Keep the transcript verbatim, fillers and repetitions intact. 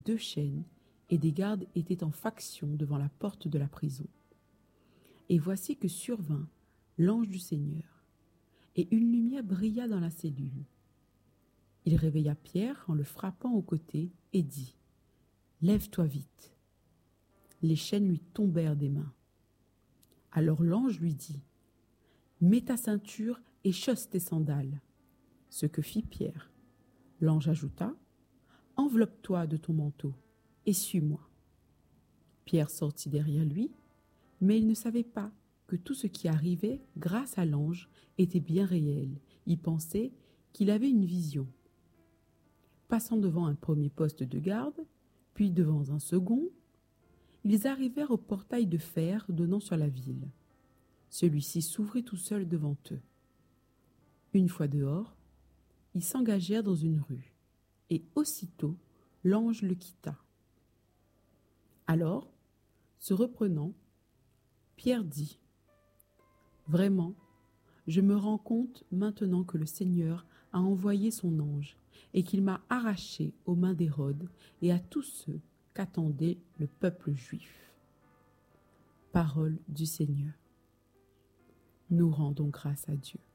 deux chaînes, et des gardes étaient en faction devant la porte de la prison. Et voici que survint l'ange du Seigneur, et une lumière brilla dans la cellule. Il réveilla Pierre en le frappant au côté et dit « Lève-toi vite !» Les chaînes lui tombèrent des mains. Alors l'ange lui dit « Mets ta ceinture et chausse tes sandales. » Ce que fit Pierre. L'ange ajouta « Enveloppe-toi de ton manteau et suis-moi. » Pierre sortit derrière lui, mais il ne savait pas que tout ce qui arrivait grâce à l'ange était bien réel. Il pensait qu'il avait une vision. Passant devant un premier poste de garde, puis devant un second, ils arrivèrent au portail de fer donnant sur la ville. Celui-ci s'ouvrit tout seul devant eux. Une fois dehors, ils s'engagèrent dans une rue, et aussitôt l'ange le quitta. Alors, se reprenant, Pierre dit « Vraiment, je me rends compte maintenant que le Seigneur a envoyé son ange et qu'il m'a arraché aux mains d'Hérode et à tous ceux qu'attendait le peuple juif. » Parole du Seigneur. Nous rendons grâce à Dieu.